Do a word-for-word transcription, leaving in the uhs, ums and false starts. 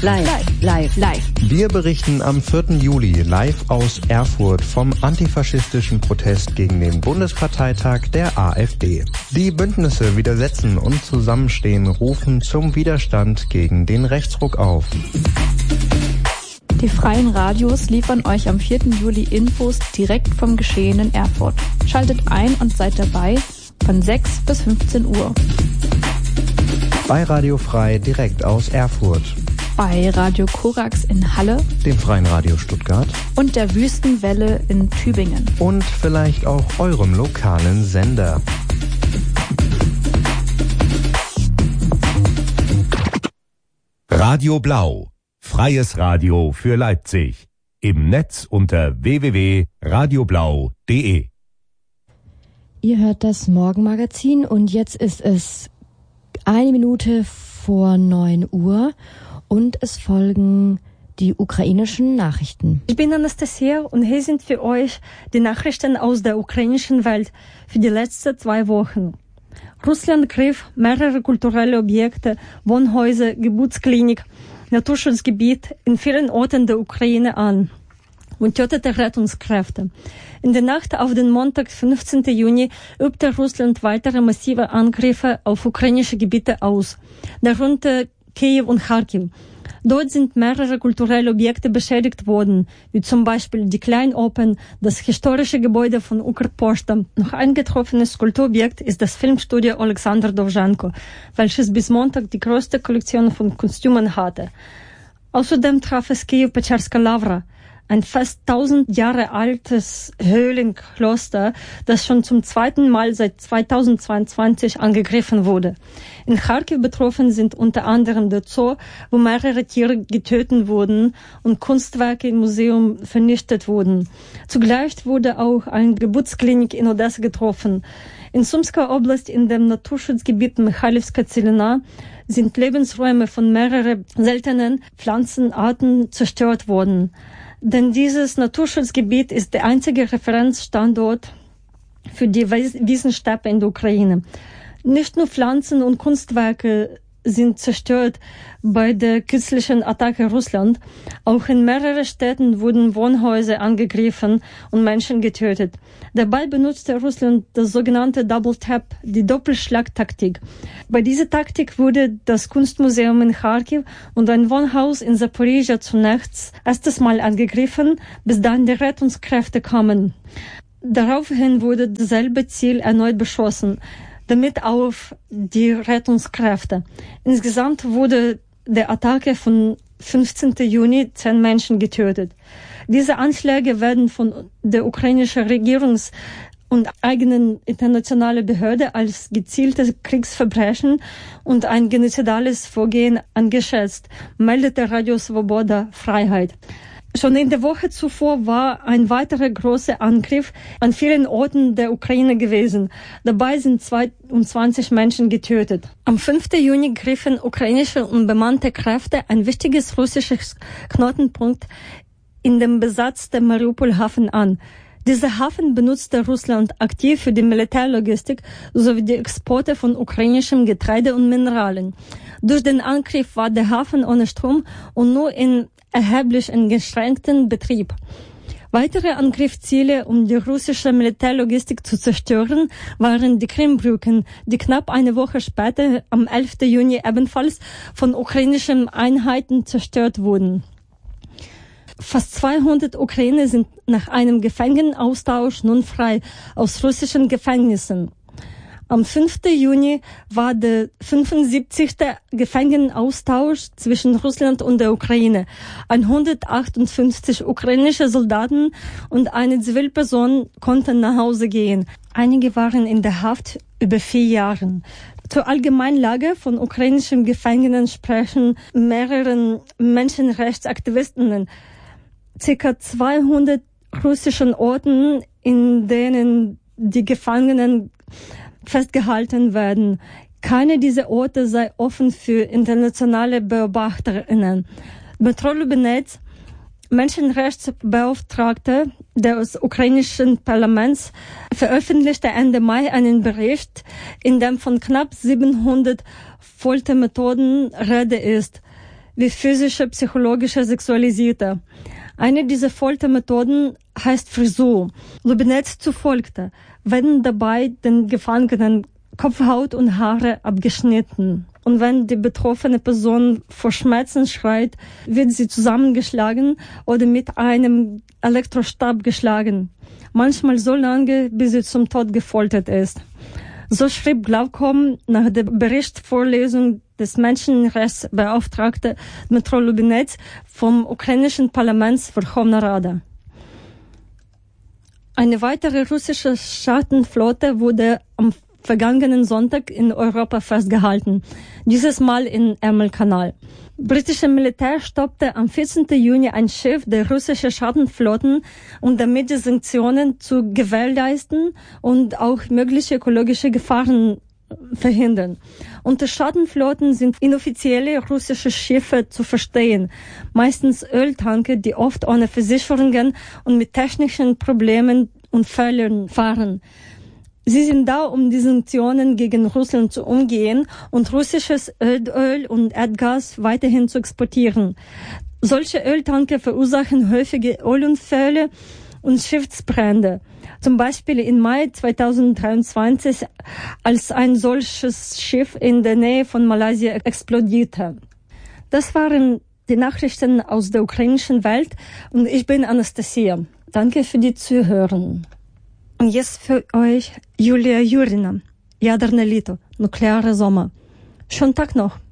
Live, live, live. Wir berichten am vierten Juli live aus Erfurt vom antifaschistischen Protest gegen den Bundesparteitag der AfD. Die Bündnisse Widersetzen und Zusammenstehen rufen zum Widerstand gegen den Rechtsruck auf. Die freien Radios liefern euch am vierten Juli Infos direkt vom Geschehen in Erfurt. Schaltet ein und seid dabei von sechs bis fünfzehn Uhr. Bei Radio Frei direkt aus Erfurt. Bei Radio Korax in Halle, dem Freien Radio Stuttgart und der Wüstenwelle in Tübingen. Und vielleicht auch eurem lokalen Sender. Radio Blau. Freies Radio für Leipzig. Im Netz unter w w w punkt radio blau punkt d e. Ihr hört das Morgenmagazin und jetzt ist es eine Minute vor neun Uhr und es folgen die ukrainischen Nachrichten. Ich bin Anastasia und hier sind für euch die Nachrichten aus der ukrainischen Welt für die letzten zwei Wochen. Russland griff mehrere kulturelle Objekte, Wohnhäuser, Geburtsklinik, Naturschutzgebiet in vielen Orten der Ukraine an und tötete Rettungskräfte. In der Nacht auf den Montag, fünfzehnten Juni, übte Russland weitere massive Angriffe auf ukrainische Gebiete aus, darunter Kiew und Kharkiv. Dort sind mehrere kulturelle Objekte beschädigt worden, wie zum Beispiel die Kleinopen, das historische Gebäude von Ukrposhta. Noch ein getroffenes Kulturobjekt ist das Filmstudio Alexander Dovzhenko, welches bis Montag die größte Kollektion von Kostümen hatte. Außerdem traf es Kiew-Peczerska Lavra, ein fast tausend Jahre altes Höhlenkloster, das schon zum zweiten Mal seit zweitausendzweiundzwanzig angegriffen wurde. In Kharkiv betroffen sind unter anderem der Zoo, wo mehrere Tiere getötet wurden und Kunstwerke im Museum vernichtet wurden. Zugleich wurde auch eine Geburtsklinik in Odessa getroffen. In Sumsker Oblast in dem Naturschutzgebiet Michalivska Zelina sind Lebensräume von mehreren seltenen Pflanzenarten zerstört worden. Denn dieses Naturschutzgebiet ist der einzige Referenzstandort für die Wiesensteppe in der Ukraine. Nicht nur Pflanzen und Kunstwerke sind zerstört bei der kürzlichen Attacke Russland. Auch in mehreren Städten wurden Wohnhäuser angegriffen und Menschen getötet. Dabei benutzte Russland das sogenannte Double Tap, die Doppelschlagtaktik. Bei dieser Taktik wurde das Kunstmuseum in Kharkiv und ein Wohnhaus in Zaporizhzhia zunächst erstes Mal angegriffen, bis dann die Rettungskräfte kamen. Daraufhin wurde dasselbe Ziel erneut beschossen, damit auf die Rettungskräfte. Insgesamt wurde der Attacke von fünfzehnten Juni zehn Menschen getötet. Diese Anschläge werden von der ukrainischen Regierungs- und eigenen internationalen Behörde als gezielte Kriegsverbrechen und ein genozidales Vorgehen eingeschätzt, meldete Radio Svoboda Freiheit. Schon in der Woche zuvor war ein weiterer großer Angriff an vielen Orten der Ukraine gewesen. Dabei sind zweiundzwanzig Menschen getötet. Am fünften Juni griffen ukrainische unbemannte Kräfte ein wichtiges russisches Knotenpunkt in dem Besatz der Mariupol-Hafen an. Dieser Hafen benutzte Russland aktiv für die Militärlogistik sowie die Exporte von ukrainischem Getreide und Mineralien. Durch den Angriff war der Hafen ohne Strom und nur in erheblich eingeschränkten Betrieb. Weitere Angriffsziele, um die russische Militärlogistik zu zerstören, waren die Krimbrücken, die knapp eine Woche später, am elften Juni, ebenfalls von ukrainischen Einheiten zerstört wurden. Fast zweihundert Ukrainer sind nach einem Gefangenenaustausch nun frei aus russischen Gefängnissen. Am fünften Juni war der fünfundsiebzigste Gefangenenaustausch zwischen Russland und der Ukraine. hundertachtundfünfzig ukrainische Soldaten und eine Zivilperson konnten nach Hause gehen. Einige waren in der Haft über vier Jahre. Zur Allgemeinlage von ukrainischen Gefangenen sprechen mehrere Menschenrechtsaktivisten. Circa zweihundert russischen Orten, in denen die Gefangenen festgehalten werden. Keine dieser Orte sei offen für internationale BeobachterInnen. Dmytro Lubinets, Menschenrechtsbeauftragter des ukrainischen Parlaments, veröffentlichte Ende Mai einen Bericht, in dem von knapp siebenhundert Foltermethoden Rede ist. wie physische, psychologische, sexualisierte. Eine dieser Foltermethoden heißt Frisur. Lubinets zufolge werden dabei den Gefangenen Kopfhaut und Haare abgeschnitten. Und wenn die betroffene Person vor Schmerzen schreit, wird sie zusammengeschlagen oder mit einem Elektrostab geschlagen. Manchmal so lange, bis sie zum Tod gefoltert ist. So schrieb Glaukom nach der Berichtsvorlesung des Menschenrechtsbeauftragten Dmytro Lubinets vom ukrainischen Parlamentsverkhovna Rada. Eine weitere russische Schattenflotte wurde am vergangenen Sonntag in Europa festgehalten, dieses Mal im Ärmelkanal. Britische Militär stoppte am vierzehnten Juni ein Schiff der russischen Schattenflotten, um damit die Sanktionen zu gewährleisten und auch mögliche ökologische Gefahren verhindern. Unter Schattenflotten sind inoffizielle russische Schiffe zu verstehen, meistens Öltanker, die oft ohne Versicherungen und mit technischen Problemen und Fehlern fahren. Sie sind da, um die Sanktionen gegen Russland zu umgehen und russisches Erdöl und Erdgas weiterhin zu exportieren. Solche Öltanker verursachen häufige Ölunfälle und Schiffsbrände. Zum Beispiel im Mai zweitausenddreiundzwanzig, als ein solches Schiff in der Nähe von Malaysia explodierte. Das waren die Nachrichten aus der ukrainischen Welt und ich bin Anastasia. Danke für die Zuhören. Und jetzt für euch Julia Jurina, Ядерное лето, nukleare Sommer. Schönen Tag noch.